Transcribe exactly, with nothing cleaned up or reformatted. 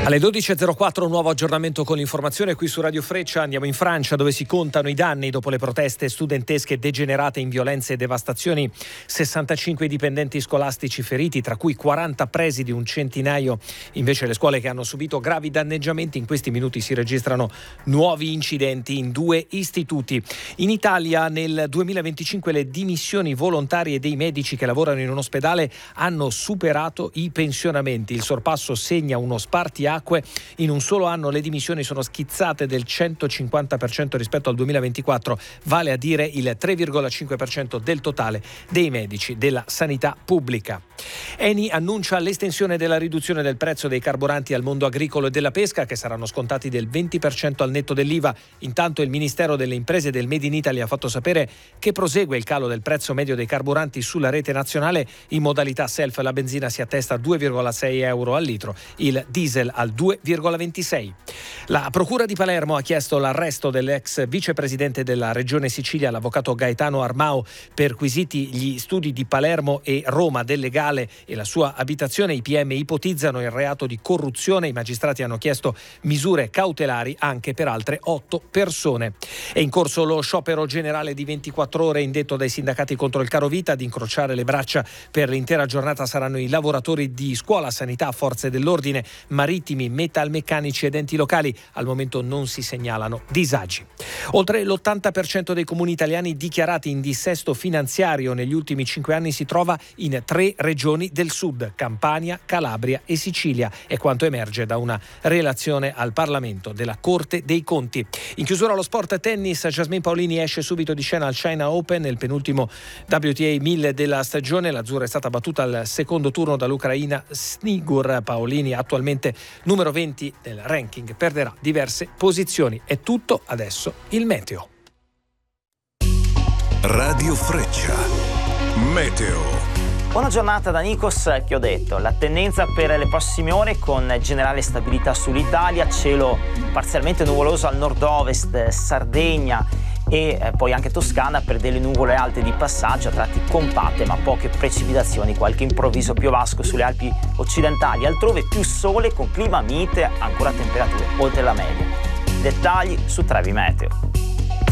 Alle dodici e zero quattro, un nuovo aggiornamento con l'informazione qui su Radio Freccia. Andiamo in Francia, dove si contano i danni dopo le proteste studentesche degenerate in violenze e devastazioni. sessantacinque dipendenti scolastici feriti, tra cui quaranta presidi, un centinaio invece le scuole che hanno subito gravi danneggiamenti. In questi minuti si registrano nuovi incidenti in due istituti. In Italia nel duemilaventicinque le dimissioni volontarie dei medici che lavorano in un ospedale hanno superato i pensionamenti. Il sorpasso segna uno spartiacque. In un solo anno le dimissioni sono schizzate del centocinquanta per cento rispetto al duemilaventiquattro, vale a dire il tre virgola cinque per cento del totale dei medici della sanità pubblica. Eni annuncia l'estensione della riduzione del prezzo dei carburanti al mondo agricolo e della pesca, che saranno scontati del venti per cento al netto dell'I V A. Intanto il Ministero delle Imprese e del Made in Italy ha fatto sapere che prosegue il calo del prezzo medio dei carburanti sulla rete nazionale. In modalità self la benzina si attesta a due virgola sei euro al litro, il diesel al due virgola ventisei. La Procura di Palermo ha chiesto l'arresto dell'ex vicepresidente della Regione Sicilia, l'avvocato Gaetano Armao, perquisiti gli studi di Palermo e Roma del legale e la sua abitazione. I P M ipotizzano il reato di corruzione. I magistrati hanno chiesto misure cautelari anche per altre otto persone. È in corso lo sciopero generale di ventiquattro ore indetto dai sindacati contro il caro vita. Ad incrociare le braccia per l'intera giornata saranno i lavoratori di scuola, sanità, forze dell'ordine, marittimi, metalmeccanici ed enti locali. Al momento non si segnalano disagi. Oltre l'ottanta per cento dei comuni italiani dichiarati in dissesto finanziario negli ultimi cinque anni si trova in tre regioni del sud: Campania, Calabria e Sicilia. È quanto emerge da una relazione al Parlamento della Corte dei Conti. In chiusura allo sport tennis, Jasmine Paolini esce subito di scena al China Open, nel penultimo W T A mille della stagione. L'azzurra è stata battuta al secondo turno dall'Ucraina Snigur. Paolini, attualmente numero venti del ranking, perderà diverse posizioni. È tutto, adesso il meteo. Radio Freccia, meteo. Buona giornata da Nikos Chiodetto. La tendenza per le prossime ore con generale stabilità sull'Italia, cielo parzialmente nuvoloso al nord-ovest, Sardegna e eh, poi anche Toscana, per delle nuvole alte di passaggio, a tratti compatte ma poche precipitazioni, qualche improvviso piovasco sulle Alpi occidentali. Altrove più sole con clima mite, ancora temperature oltre la media. Dettagli su Trevi Meteo.